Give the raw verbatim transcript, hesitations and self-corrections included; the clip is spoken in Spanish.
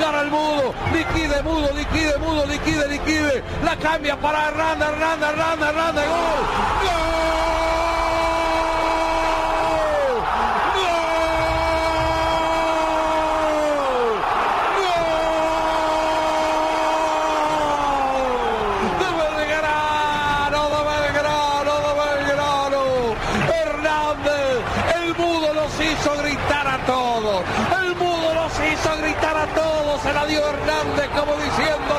para el Mudo, liquide Mudo, liquide Mudo, liquide, liquide, la cambia para Hernández, Hernández, Hernández, Hernández, gol, gol. El Mudo los hizo gritar a todos, se la dio Hernández como diciendo